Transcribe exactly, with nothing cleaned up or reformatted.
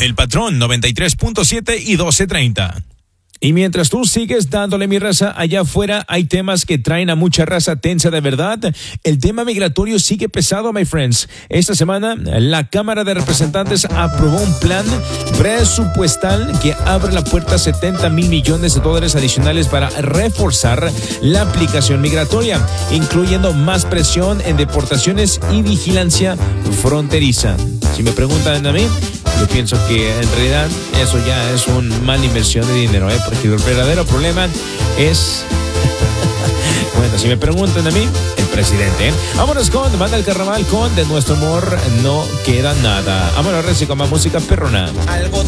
El Patrón noventa y tres punto siete y doce treinta. Y mientras tú sigues dándole, mi raza, allá afuera hay temas que traen a mucha raza tensa de verdad. El tema migratorio sigue pesado, my friends. Esta semana, la Cámara de Representantes aprobó un plan presupuestal que abre la puerta a setenta mil millones de dólares adicionales para reforzar la aplicación migratoria, incluyendo más presión en deportaciones y vigilancia fronteriza. Si me preguntan a mí, yo pienso que en realidad eso ya es una mala inversión de dinero, ¿eh? Porque el verdadero problema es... bueno, si me preguntan a mí, el presidente. ¿eh? Vámonos con Banda El Carnaval con De Nuestro Amor No Queda Nada. Vámonos, Reci, con más música perrona. Algo